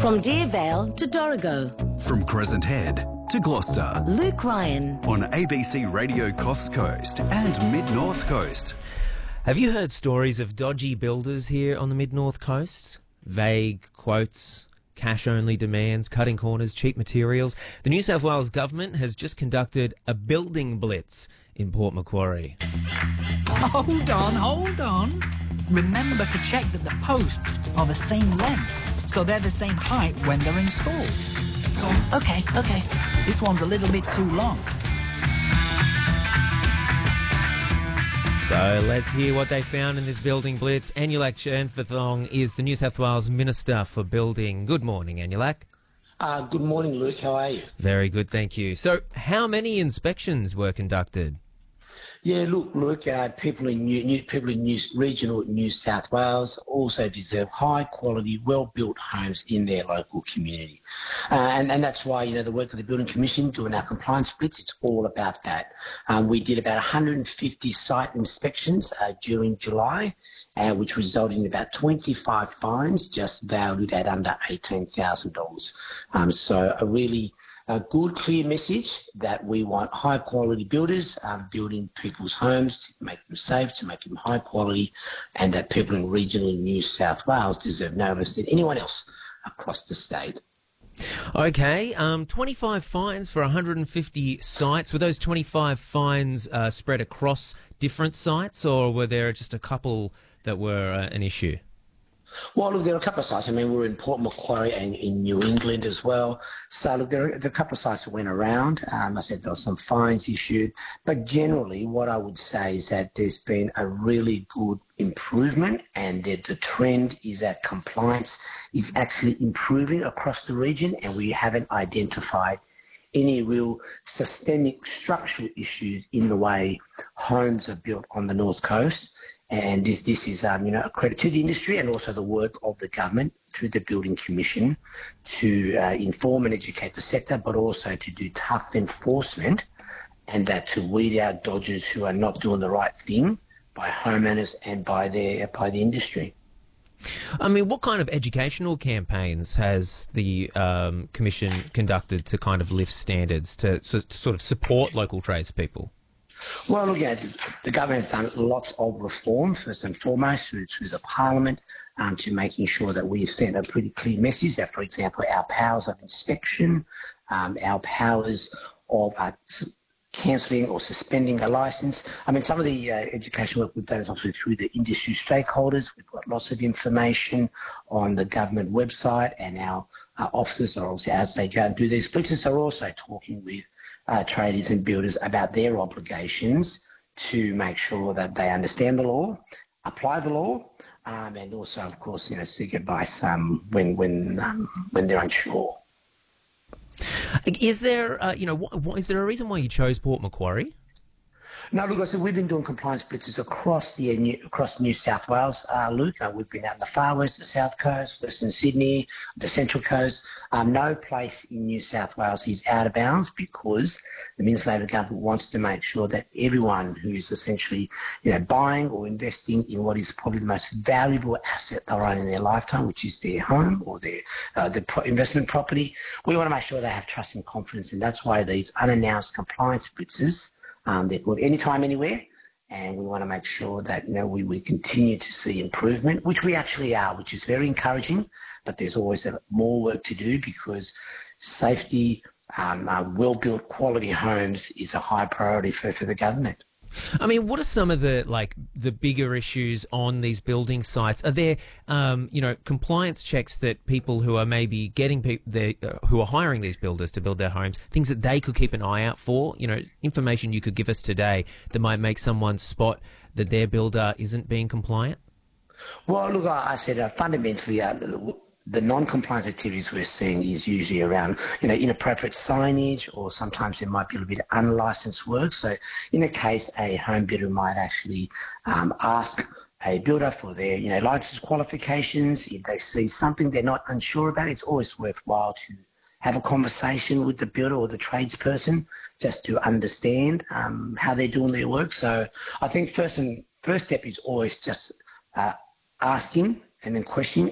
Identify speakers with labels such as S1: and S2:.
S1: From Deervale to Dorrigo.
S2: From Crescent Head to Gloucester.
S1: Luke Ryan.
S2: On ABC Radio Coffs Coast and Mid-North Coast.
S3: Have you heard stories of dodgy builders here on the Mid-North Coast? Vague quotes, cash-only demands, cutting corners, cheap materials. The New South Wales Government has just conducted a building blitz in Port Macquarie.
S4: Hold on. Remember to check that the posts are the same length, so they're the same height when they're installed. Oh, okay. This one's a little bit too long.
S3: So let's hear what they found in this building blitz. Anulak Chernfathong is the New South Wales Minister for Building. Good morning, Anulak.
S5: Good morning, Luke. How are you?
S3: Very good, thank you. So how many inspections were conducted?
S5: Yeah, look. People in regional New South Wales also deserve high quality, well-built homes in their local community, and that's why the work of the Building Commission doing our compliance blitz. It's all about that. We did about 150 site inspections during July, which resulted in about 25 fines, just valued at under $18,000. So a good, clear message that we want high-quality builders building people's homes to make them safe, to make them high quality, and that people in regional New South Wales deserve no less than anyone else across the state.
S3: Okay, 25 fines for 150 sites. Were those 25 fines spread across different sites, or were there just a couple that were an issue?
S5: Well, look, there are a couple of sites. We're in Port Macquarie and in New England as well. So, look, there are a couple of sites that went around. I said there were some fines issued. But generally, what I would say is that there's been a really good improvement, and that the trend is that compliance is actually improving across the region, and we haven't identified any real systemic structural issues in the way homes are built on the North Coast. And this is, a credit to the industry and also the work of the government through the Building Commission to inform and educate the sector, but also to do tough enforcement, and that to weed out dodgers who are not doing the right thing by homeowners and by the industry.
S3: What kind of educational campaigns has the Commission conducted to kind of lift standards to sort of support local tradespeople?
S5: Well, look, the government has done lots of reform, first and foremost, through the Parliament, to making sure that we've sent a pretty clear message that, for example, our powers of inspection, our powers of cancelling or suspending a licence. Some of the education work we've done is also through the industry stakeholders. We've got lots of information on the government website, and our officers are also, as they go and do these blitzes, are also talking with traders and builders about their obligations to make sure that they understand the law, apply the law, and also, of course, seek advice when they're unsure.
S3: Is there, is there a reason why you chose Port Macquarie?
S5: No, look, I said we've been doing compliance blitzes across New South Wales, Luke. We've been out in the far west, the south coast, Western Sydney, the central coast. No place in New South Wales is out of bounds, because the Minister Labor government wants to make sure that everyone who is essentially, buying or investing in what is probably the most valuable asset they'll own in their lifetime, which is their home or their investment property, we want to make sure they have trust and confidence, and that's why these unannounced compliance blitzes. They're good anytime, anywhere, and we want to make sure that we continue to see improvement, which we actually are, which is very encouraging. But there's always more work to do, because safety, well-built quality homes is a high priority for the government.
S3: What are some of the bigger issues on these building sites? Are there, compliance checks that people who are maybe who are hiring these builders to build their homes, things that they could keep an eye out for? Information you could give us today that might make someone spot that their builder isn't being compliant? Well,
S5: look, I said fundamentally, the non-compliance activities we're seeing is usually around, inappropriate signage, or sometimes there might be a little bit of unlicensed work. So in a case, a home builder might actually ask a builder for their, license qualifications. If they see something they're not unsure about, it's always worthwhile to have a conversation with the builder or the tradesperson just to understand how they're doing their work. So I think first step is always just asking and then questioning